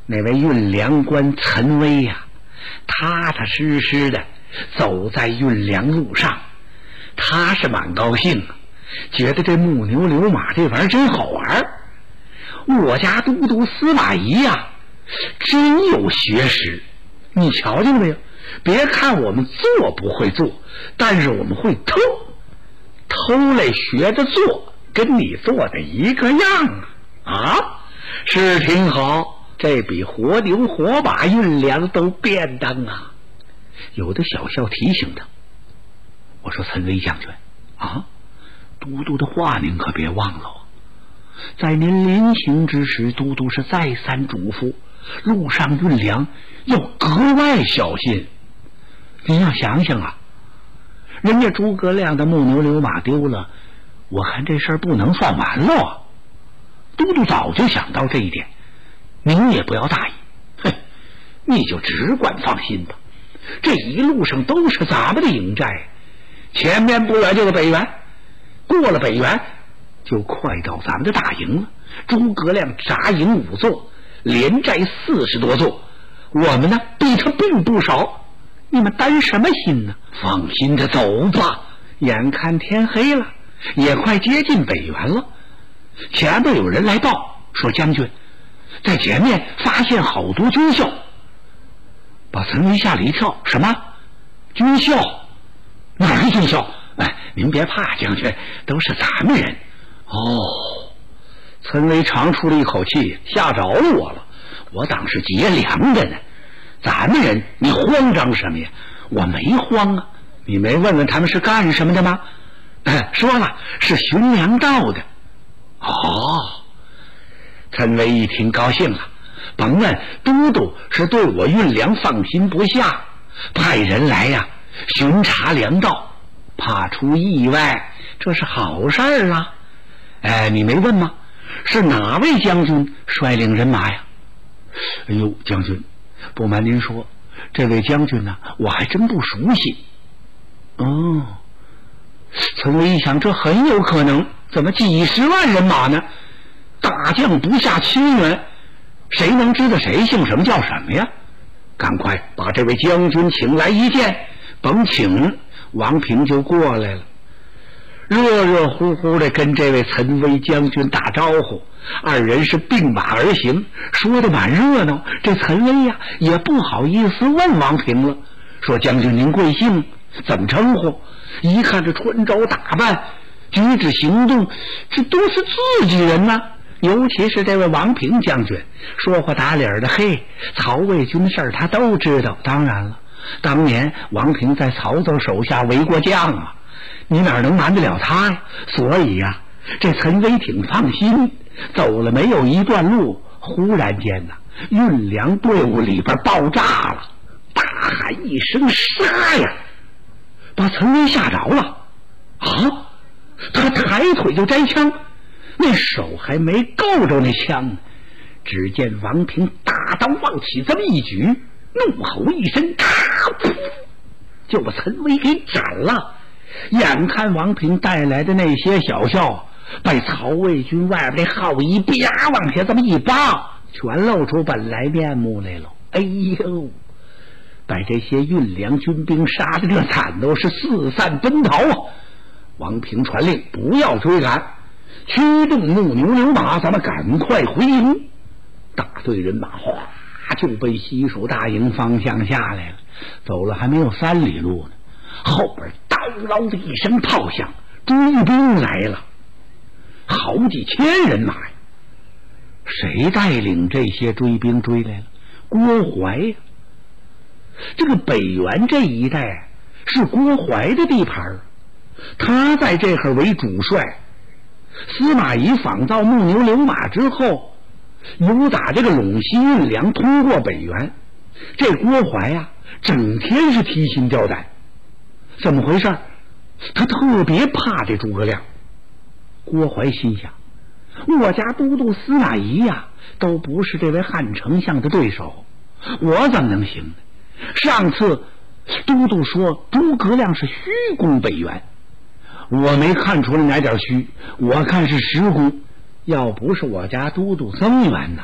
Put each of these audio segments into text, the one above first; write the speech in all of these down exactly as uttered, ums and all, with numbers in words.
那位运粮官陈威呀、啊，踏踏实实的走在运粮路上，他是蛮高兴啊，觉得这木牛流马这玩意儿真好玩。我家都督司马懿呀、啊，真有学识。你瞧见没有？别看我们做不会做，但是我们会偷，偷来学着做，跟你做的一个样啊！啊，是挺好，这比活牛活马运粮都便当啊！有的小校提醒他，我说陈威将军啊，都督的话您可别忘了，在您临行之时，都督是再三嘱咐，路上运粮要格外小心。您要想想啊，人家诸葛亮的木牛流马丢了，我看这事儿不能算完了。都督早就想到这一点，您也不要大意，哼，你就只管放心吧。这一路上都是咱们的营寨，前面不远就是北原，过了北原就快到咱们的大营了。诸葛亮扎营五座，连寨四十多座，我们呢比他并不少，你们担什么心呢？放心的走吧，眼看天黑了，也快接近北原了。前面有人来报说，将军在前面发现好多军校，把陈威吓了一跳。什么军校？哪儿的军校？哎，您别怕，将军，都是咱们人。哦，陈威长出了一口气，吓着我了，我当是劫粮的呢。咱们人，你慌张什么呀？我没慌啊，你没问问他们是干什么的吗？哎，说了，是巡粮道的。哦，陈威一听高兴了，甭问，都督是对我运粮放心不下，派人来呀、啊、巡查粮道，怕出意外，这是好事儿啊。哎，你没问吗？是哪位将军率领人马呀？哎呦，将军，不瞒您说，这位将军呢，我还真不熟悉。哦，陈威一想，这很有可能，怎么几十万人马呢？大将不下亲缘，谁能知道谁姓什么叫什么呀？赶快把这位将军请来一见。甭请，王平就过来了，热热乎乎的跟这位陈威将军打招呼。二人是并马而行，说的蛮热闹。这陈威呀、啊、也不好意思问王平了，说将军您贵姓，怎么称呼？一看这穿着打扮，举止行动，这都是自己人呢。尤其是这位王平将军，说话打理的，嘿，曹魏军的事儿他都知道。当然了，当年王平在曹操手下为过将啊，你哪能瞒得了他呀？所以呀、啊，这陈威挺放心。走了没有一段路，忽然间呢、啊，运粮队伍里边爆炸了，大喊一声杀呀，把陈威吓着了啊！他抬腿就摘枪，那手还没够着那枪呢，只见王平大刀往起这么一举，怒吼一声，咔，噗，就把陈威给斩了。眼看王平带来的那些小校被曹魏军外边那号一啪往下这么一扒，全露出本来面目来了。哎呦，把这些运粮军兵杀的这惨，都是四散奔逃啊！王平传令不要追赶，驱动木牛流马，咱们赶快回营。大队人马哗就奔西蜀大营方向下来了，走了还没有三里路呢，后边叨唠的一声炮响，追兵来了，好几千人马呀！谁带领这些追兵追来了？郭淮呀！这个北原这一带是郭淮的地盘，他在这儿为主帅。司马懿仿造木牛流马之后，由打这个陇西运粮通过北原，这郭淮呀、啊，整天是提心吊胆。怎么回事？他特别怕这诸葛亮。郭淮心想，我家都督司马懿呀、啊，都不是这位汉丞相的对手，我怎么能行呢？上次都督说诸葛亮是虚攻北原，我没看出来哪点虚，我看是实攻。要不是我家都督增援呐，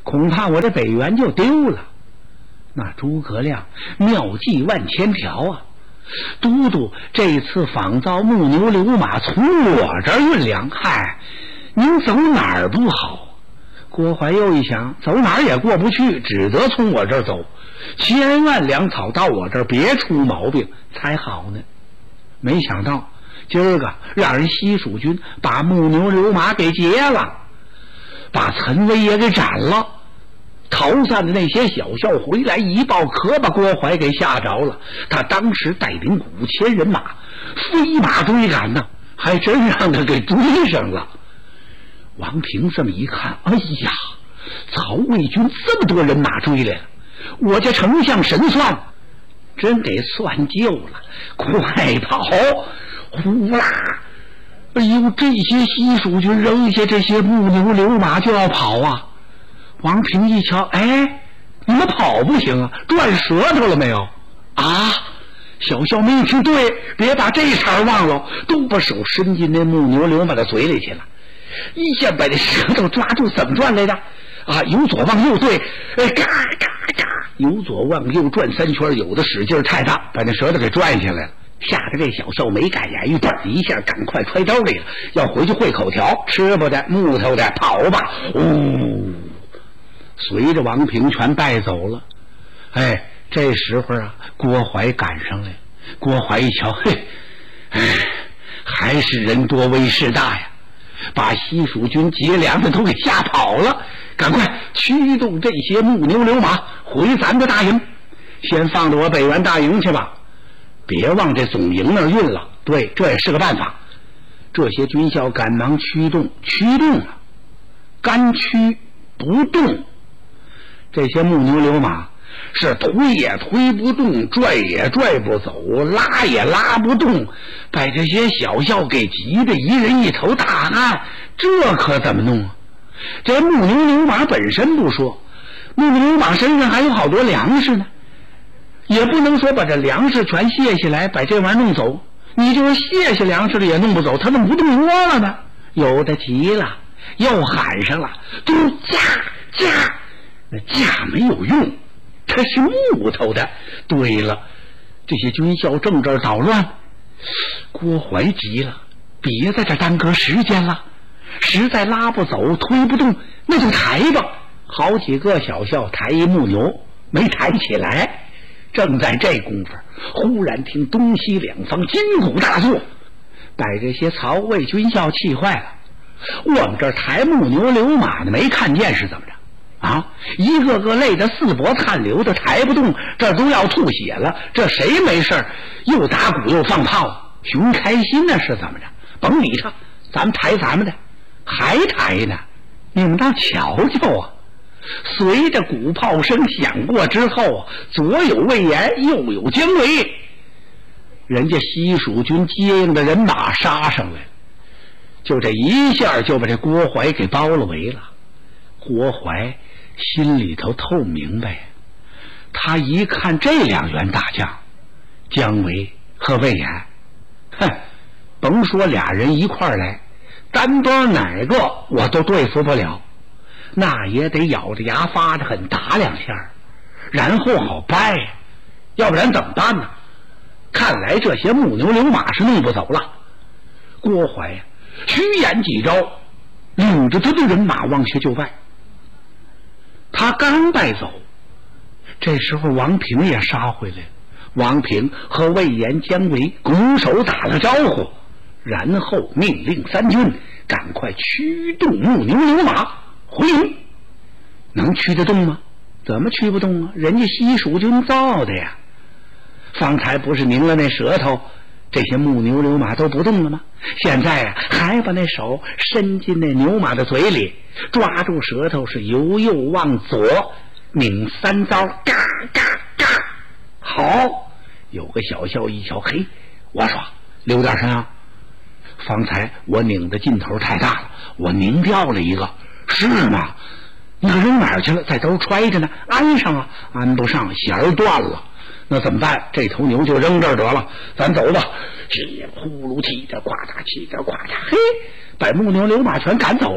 恐怕我这北元就丢了。那诸葛亮妙计万千条啊！都督这次仿造木牛流马从我这儿运粮，嗨，您走哪儿不好？郭淮又一想，走哪儿也过不去，只得从我这儿走，千万粮草到我这儿别出毛病才好呢。没想到今儿个让人西蜀军把木牛流马给劫了，把陈威也给斩了。逃散的那些小校回来一报，可把郭淮给吓着了。他当时带领五千人马飞马追赶呢，还真让他给追上了。王平这么一看，哎呀，曹魏军这么多人马追来了，我这丞相神算真给算旧了，快跑！呼啦！哎呦，这些西蜀军扔下这些木牛流马就要跑啊！王平一瞧，哎，你们跑不行啊，转舌头了没有啊？小校们一听，对，别把这茬忘了，都把手伸进那木牛流马的嘴里去了，一下把这舌头抓住，怎么转来的啊？由左往右，对，哎，嘎嘎嘎，由左往右转三圈，有的使劲太大，把那舌头给转下来了，吓得这小校没敢言语，嘣一下赶快揣兜里了，要回去会口条，吃不的木头的，跑吧！呜、哦，随着王平全带走了。哎，这时候啊，郭淮赶上来，郭淮一瞧，嘿，哎，还是人多威势大呀，把西蜀军劫粮的都给吓跑了。赶快驱动这些木牛流马回咱的大营，先放到我北元大营去吧，别往这总营那儿运了。对，这也是个办法。这些军校赶忙驱动，驱动啊，干驱不动。这些木牛流马是推也推不动，拽也拽不走，拉也拉不动，把这些小校给急得一人一头大汗，这可怎么弄啊？这木牛流马本身不说，木牛流马身上还有好多粮食呢，也不能说把这粮食全卸下来，把这玩意儿弄走。你就是卸下粮食的也弄不走，他怎么不动窝了呢？有的急了，又喊上了，都架架，那架没有用，它是木头的。对了，这些军校正这儿捣乱，郭淮急了，别在这耽搁时间了，实在拉不走推不动，那就抬吧。好几个小校抬一木牛没抬起来，正在这功夫，忽然听东西两方金鼓大作，把这些曹魏军校气坏了。我们这儿抬木牛流马的没看见是怎么着啊？一个个累得四脖汗流的抬不动，这都要吐血了。这谁没事又打鼓又放炮，熊开心呢是怎么着？甭理他，咱们抬咱们的，还抬呢。你们倒瞧瞧啊！随着鼓炮声响过之后，左有魏延，右有姜维，人家西蜀军接应的人马杀上来了，就这一下就把这郭淮给包了围了。郭淮心里头透明白，他一看这两员大将姜维和魏延，哼，甭说俩人一块儿来，单端哪个我都对付不了，那也得咬着牙发着狠打两下，然后好掰，要不然怎么办呢？看来这些木牛流马是弄不走了。郭淮呀，虚言几招，领着他的人马往下就败。他刚败走，这时候王平也杀回来了。王平和魏延、姜维拱手打了招呼，然后命令三军赶快驱动木牛流马回营。能驱得动吗？怎么驱不动啊？人家西蜀军造的呀。方才不是拧了那舌头，这些木牛流马都不动了吗？现在啊，还把那手伸进那牛马的嘴里，抓住舌头，是由右往左拧三遭，嘎嘎嘎。好，有个小校一瞧，嘿，我说刘大山啊，方才我拧的劲头太大了，我拧掉了一个。是吗？你可扔哪儿去了？在兜揣着呢，安上啊，安不上，弦儿断了。那怎么办？这头牛就扔这儿得了，咱走吧。是呼噜气着呱嗒气着呱嗒，嘿，把木牛流马全赶走了。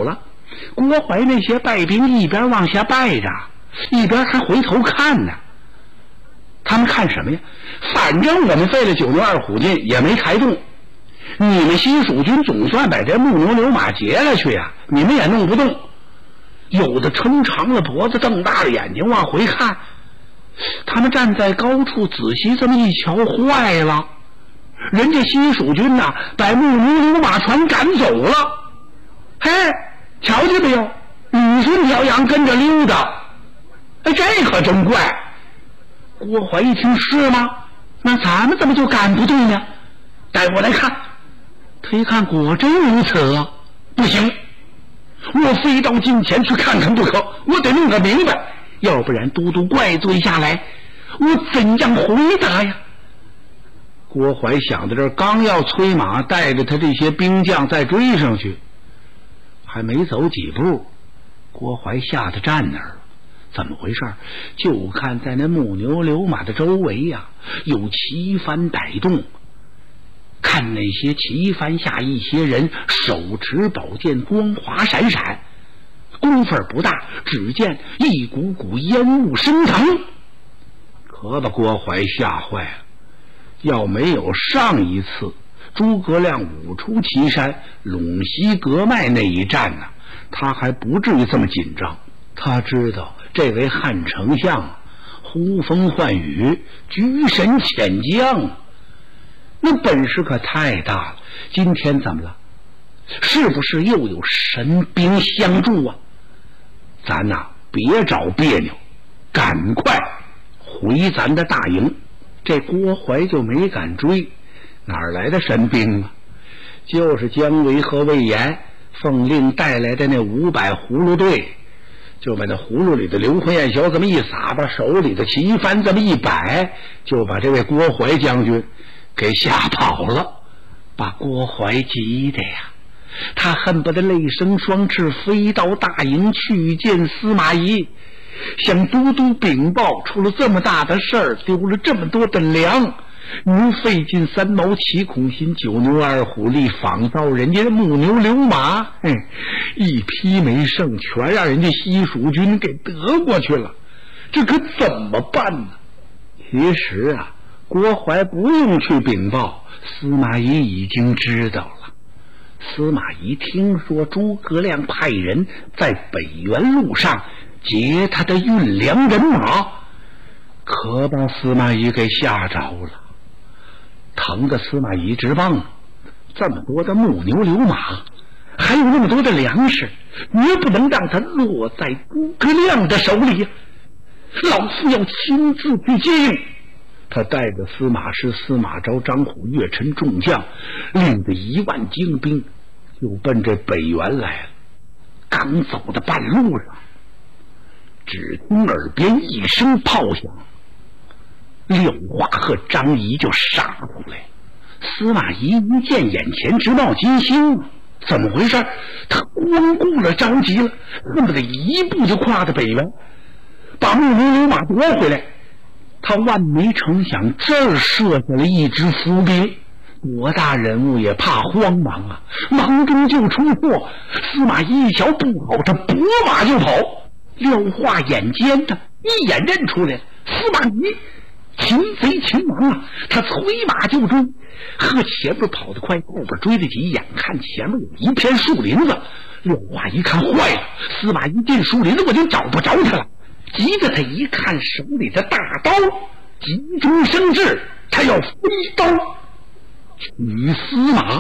郭淮那些败兵一边往下败着，一边还回头看呢。他们看什么呀？反正我们费了九牛二虎劲也没抬动，你们西蜀军总算把这木牛流马劫了去呀，你们也弄不动。有的撑长了脖子，瞪大了眼睛往回看。他们站在高处仔细这么一瞧，坏了，人家西蜀军呐、啊，把木牛流马船赶走了。嘿，瞧见没有？雨顺条羊跟着溜达。哎，这可真怪。郭淮一听，是吗？那咱们怎么就赶不动呢？带我来看。他一看，果真如此啊！不行，我非到近前去看看不可，我得弄个明白，要不然都督怪罪下来，我怎样回答呀？郭淮想到这儿，刚要催马带着他这些兵将再追上去，还没走几步，郭淮吓得站那儿了。怎么回事？就看在那木牛流马的周围呀、啊，有旗幡摆动。看那些旗幡下一些人手持宝剑，光华闪闪，功夫不大，只见一股股烟雾升腾，可把郭淮吓坏了。要没有上一次诸葛亮舞出岐山陇西割脉那一战呢、啊，他还不至于这么紧张。他知道这位汉丞相呼风唤雨，居神遣将，那本事可太大了。今天怎么了？是不是又有神兵相助啊？咱呐、啊、别找别扭，赶快回咱的大营。这郭淮就没敢追，哪儿来的神兵啊？就是姜维和魏延奉令带来的那五百葫芦队，就把那葫芦里的硫磺焰硝这么一撒，把手里的旗幡这么一摆，就把这位郭淮将军给吓跑了。把郭淮急的呀，他恨不得泪生双翅，飞到大营去见司马懿，向都督禀报出了这么大的事儿，丢了这么多的粮，您费尽三毛七孔心，九牛二虎力，仿造人家的木牛流马，嘿，一匹没剩，全让人家西蜀军给得过去了，这可怎么办呢？其实啊，郭淮不用去禀报，司马懿已经知道了。司马懿听说诸葛亮派人在北原路上劫他的运粮人马，可把司马懿给吓着了，疼得司马懿直棒。这么多的木牛流马，还有那么多的粮食，绝不能让他落在诸葛亮的手里呀！老夫要亲自去接应。他带着司马师、司马昭、张虎、岳琛众将，领着一万精兵，就奔这北原来了。刚走到半路上，只听耳边一声炮响，廖化和张仪就杀出来。司马懿一见，眼前直冒金星，怎么回事？他光顾了着急了，恨不得一步就跨到北原，把木牛流马夺回来。他万没成想，这儿设下了一支伏兵，多大人物也怕慌忙啊，忙中就出错。司马懿一瞧不好，他拨马就跑。廖化眼尖的一眼认出来了，司马懿擒贼擒王啊！他催马就追，和前面跑得快，后边追得急，眼看前面有一片树林子。廖化一看坏了，司马懿进树林子，我就找不着他了。急得他一看手里的大刀，急中生智，他要飞刀取司马。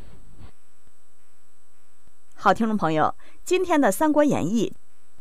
好，听众朋友，今天的《三国演义》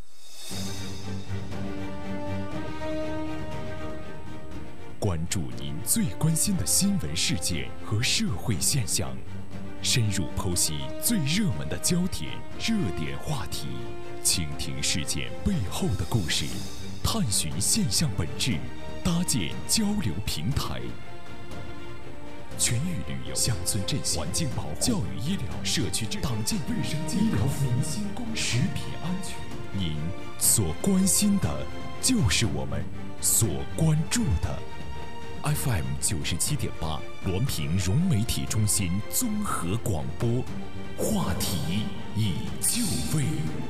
关注您最关心的新闻事件和社会现象，深入剖析最热门的焦点、热点话题，倾听事件背后的故事，探寻现象本质，搭建交流平台。全域旅游、乡村振兴、环境保护、教育医疗、社区治党建卫生、医疗服务、食品安全，您所关心的，就是我们所关注的。F M 九十七点八，滦平融媒体中心综合广播，话题以就位。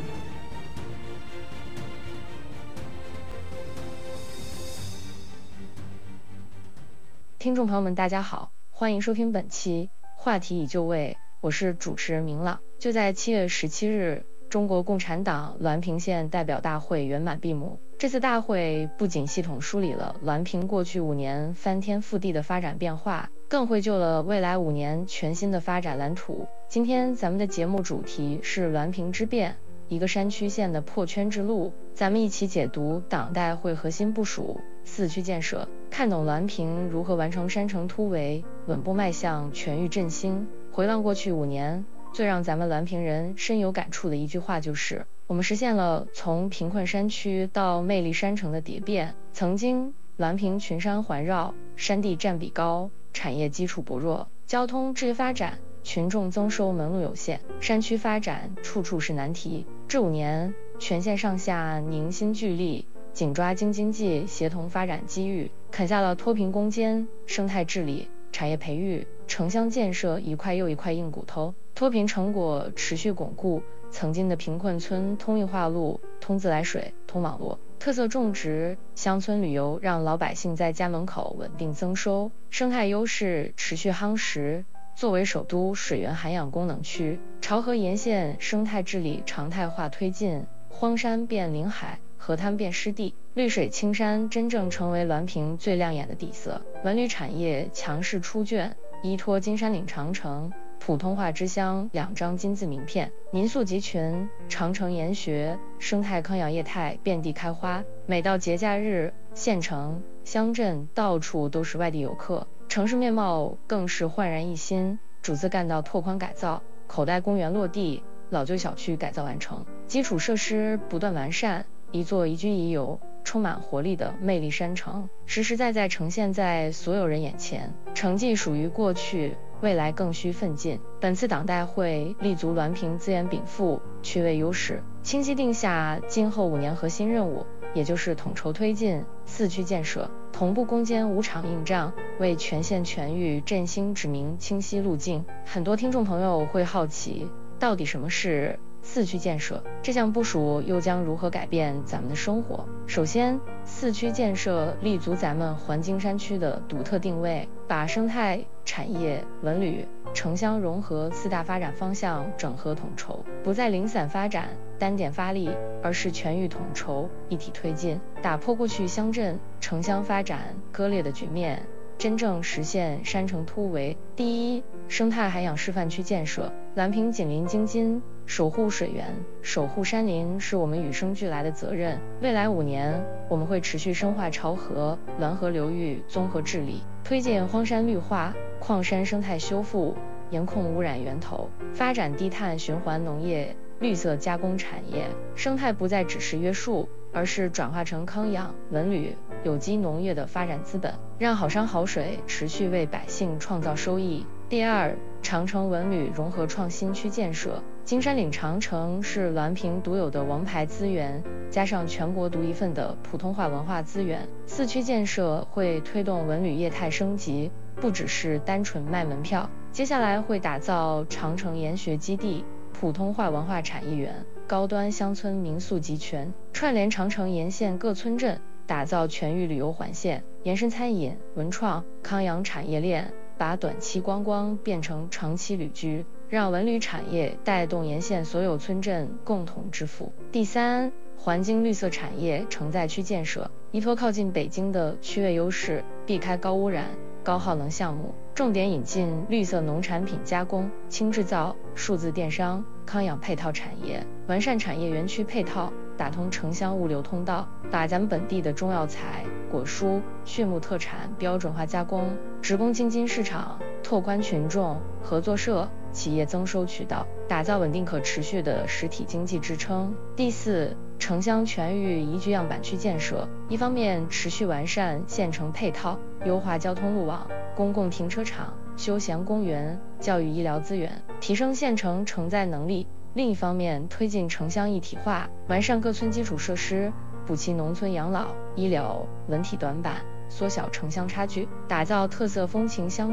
听众朋友们大家好，欢迎收听本期话题已就位，我是主持人明朗。就在七月十七日，中国共产党滦平县代表大会圆满闭幕。这次大会不仅系统梳理了滦平过去五年翻天覆地的发展变化，更绘就了未来五年全新的发展蓝图。今天咱们的节目主题是滦平之变，一个山区县的破圈之路。咱们一起解读党代会核心部署四区建设，看懂滦平如何完成山城突围，稳步迈向全域振兴。回望过去五年，最让咱们滦平人深有感触的一句话就是，我们实现了从贫困山区到魅力山城的蝶变。曾经滦平群山环绕，山地占比高，产业基础薄弱，交通置业发展，群众增收门路有限，山区发展处处是难题。这五年，全县上下凝心聚力，紧抓京津冀协同发展机遇，啃下了脱贫攻坚、生态治理、产业培育、城乡建设一块又一块硬骨头。脱贫成果持续巩固，曾经的贫困村通运化路、通自来水、通网络，特色种植、乡村旅游让老百姓在家门口稳定增收，生态优势持续夯实。作为首都水源涵养功能区，潮河沿线生态治理常态化推进，荒山变林海，河滩变湿地，绿水青山真正成为滦平最亮眼的底色。文旅产业强势出卷，依托金山岭长城、普通话之乡两张金字名片，民宿集群，长城研学，生态康养业态遍地开花。每到节假日，县城、乡镇到处都是外地游客，城市面貌更是焕然一新。主次干道拓宽改造，口袋公园落地，老旧小区改造完成，基础设施不断完善，一座宜居宜游、充满活力的魅力山城，实实在在呈现在所有人眼前。成绩属于过去，未来更需奋进。本次党代会立足滦平资源禀赋、区位优势，清晰定下今后五年核心任务，也就是统筹推进四区建设，同步攻坚五场硬仗，为全县全域振兴指明清晰路径。很多听众朋友会好奇，到底什么是四区建设？这项部署又将如何改变咱们的生活？首先，四区建设立足咱们环京山区的独特定位，把生态、产业、文旅、城乡融合四大发展方向整合统筹，不再零散发展、单点发力，而是全域统筹、一体推进，打破过去乡镇、城乡发展割裂的局面，真正实现山城突围。第一，生态涵养示范区建设。滦平紧邻京津，守护水源、守护山林是我们与生俱来的责任。未来五年，我们会持续深化潮河、滦河流域综合治理，推进荒山绿化、矿山生态修复，严控污染源头，发展低碳循环农业、绿色加工产业。生态不再只是约束，而是转化成康养、文旅、有机农业的发展资本，让好山好水持续为百姓创造收益。第二，长城文旅融合创新区建设。金山岭长城是滦平独有的王牌资源，加上全国独一份的普通话文化资源，四区建设会推动文旅业态升级，不只是单纯卖门票。接下来会打造长城研学基地、普通话文化产业园、高端乡村民宿集群，串联长城沿线各村镇，打造全域旅游环线，延伸餐饮、文创、康养产业链，把短期观光变成长期旅居，让文旅产业带动沿线所有村镇共同致富。第三，环京绿色产业承载区建设。依托靠近北京的区位优势，避开高污染、高耗能项目，重点引进绿色农产品加工、轻制造、数字电商、康养配套产业，完善产业园区配套，打通城乡物流通道，把咱们本地的中药材、果蔬、畜牧特产标准化加工，直供京津市场，拓宽群众、合作社、企业增收渠道，打造稳定可持续的实体经济支撑。第四，城乡全域宜居样板区建设。一方面持续完善县城配套，优化交通路网、公共停车场、休闲公园、教育医疗资源，提升县城承载能力；另一方面推进城乡一体化，完善各村基础设施，补齐农村养老、医疗、文体短板，缩小城乡差距，打造特色风情乡镇，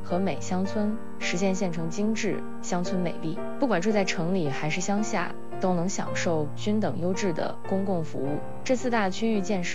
和美乡村，实现县城精致、乡村美丽。不管住在城里还是乡下，都能享受均等优质的公共服务。这四大区域建设